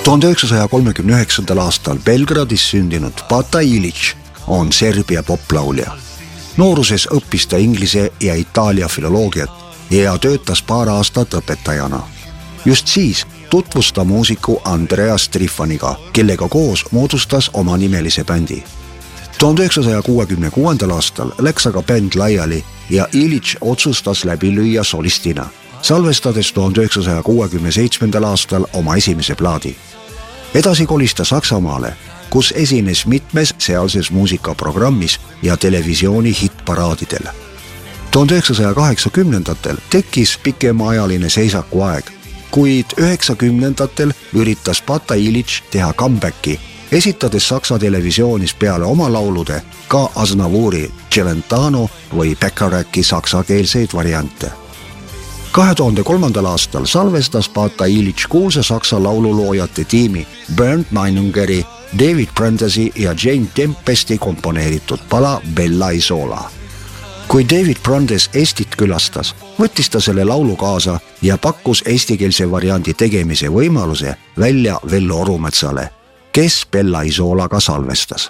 1939. aastal Belgradis sündinud Bata Ilić on Serbia poplaulja. Nooruses õppis ta inglise ja itaalia filoloogiat ja töötas paar aastat õpetajana. Just siis tutvus ta muusiku Andreas Trifaniga, kellega koos moodustas oma nimelise bändi. 1966. aastal läks aga bänd laiali ja Ilić otsustas läbi lüüa solistina, salvestades 1967. aastal oma esimese plaadi. Edasi kolis ta Saksamaale, kus esines mitmes sealses muusikaprogrammis ja televisiooni hittparaadidel. 1980-ndatel tekkis pikemaajaline seisakuaeg, kuid 90-ndatel üritas Bata Ilić teha comebacki, esitades Saksa televisioonis peale oma laulude ka Aznavouri Celentano või Bacharacki saksakeelseid variante. 2003. aastal salvestas Bata Ilić kuulsa saksa laululoojate tiimi Bernd Meinungeri, David Prandtesi ja Jane Tempesti komponeeritud pala Bella Isola. Kui David Prandthes Eestit külastas, võttis ta selle laulu kaasa ja pakkus eestikeelse variandi tegemise võimaluse välja Vello Orumetsale, kes Bella Isolaga salvestas.